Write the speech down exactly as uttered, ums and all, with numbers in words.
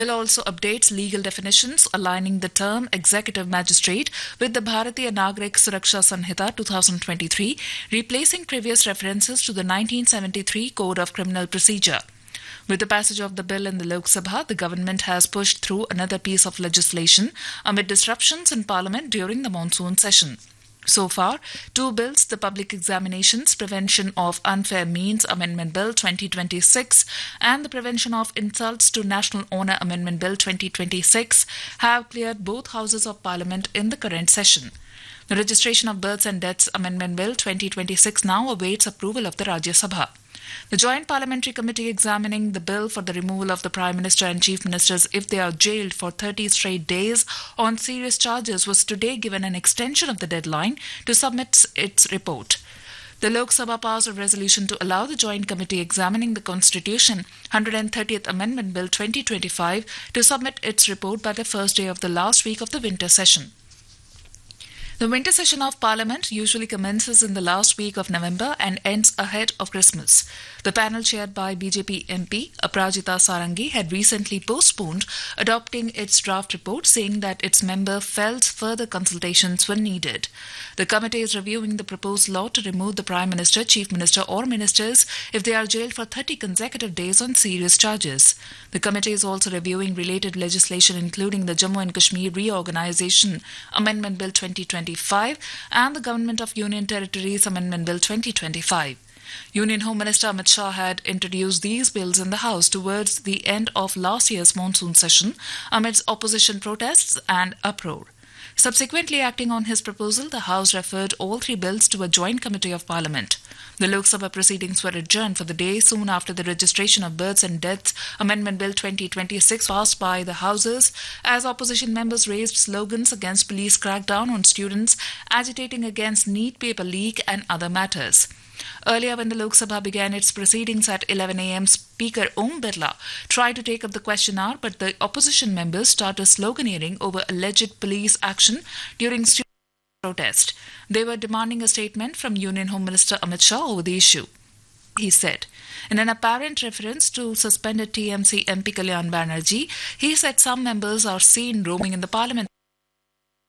Bill also updates legal definitions, aligning the term executive magistrate with the Bharatiya Nagrik Suraksha Sanhita two thousand twenty-three, replacing previous references to the nineteen seventy-three Code of Criminal Procedure. With the passage of the bill in the Lok Sabha, the government has pushed through another piece of legislation amid disruptions in Parliament during the monsoon session. So far, two bills, the Public Examinations Prevention of Unfair Means Amendment Bill twenty twenty-six and the Prevention of Insults to National Honour Amendment Bill twenty twenty-six, have cleared both houses of Parliament in the current session. The Registration of Births and Deaths Amendment Bill twenty twenty-six now awaits approval of the Rajya Sabha. The Joint Parliamentary Committee examining the bill for the removal of the Prime Minister and Chief Ministers if they are jailed for thirty straight days on serious charges was today given an extension of the deadline to submit its report. The Lok Sabha passed a resolution to allow the Joint Committee examining the Constitution one hundred thirtieth Amendment Bill twenty twenty-five to submit its report by the first day of the last week of the winter session. The winter session of Parliament usually commences in the last week of November and ends ahead of Christmas. The panel chaired by B J P M P Aparajita Sarangi had recently postponed adopting its draft report, saying that its member felt further consultations were needed. The committee is reviewing the proposed law to remove the Prime Minister, Chief Minister or Ministers if they are jailed for thirty consecutive days on serious charges. The committee is also reviewing related legislation including the Jammu and Kashmir Reorganisation Amendment Bill twenty twenty-five and the Government of Union Territories Amendment Bill twenty twenty-five. Union Home Minister Amit Shah had introduced these bills in the House towards the end of last year's monsoon session amidst opposition protests and uproar. Subsequently, acting on his proposal, the House referred all three bills to a joint committee of Parliament. The Lok Sabha proceedings were adjourned for the day soon after the Registration of Births and Deaths Amendment Bill twenty twenty-six passed by the Houses, as opposition members raised slogans against police crackdown on students, agitating against NEET paper leak and other matters. Earlier, when the Lok Sabha began its proceedings at eleven a m, Speaker Om Birla tried to take up the question hour, but the opposition members started sloganeering over alleged police action during student protest. They were demanding a statement from Union Home Minister Amit Shah over the issue. He said, in an apparent reference to suspended T M C M P Kalyan Banerjee, he said some members are seen roaming in the Parliament